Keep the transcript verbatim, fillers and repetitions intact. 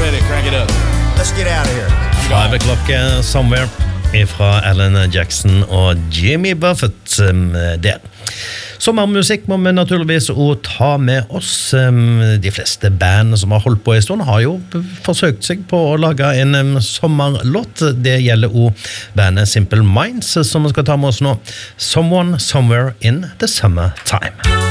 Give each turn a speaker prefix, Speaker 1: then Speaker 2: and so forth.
Speaker 1: ready. Crank it up.
Speaker 2: Let's get out of here.
Speaker 3: Five o'clock uh, somewhere fra Alan Jackson og Jimmy Buffett um, der. Sommermusikk må vi naturligvis også ta med oss. Um, de fleste band som har holdt på en stund har jo forsøkt seg på å lage en um, sommerlåt. Det gjelder også bandet Simple Minds som vi skal ta med oss nå. Someone Somewhere in the Summertime.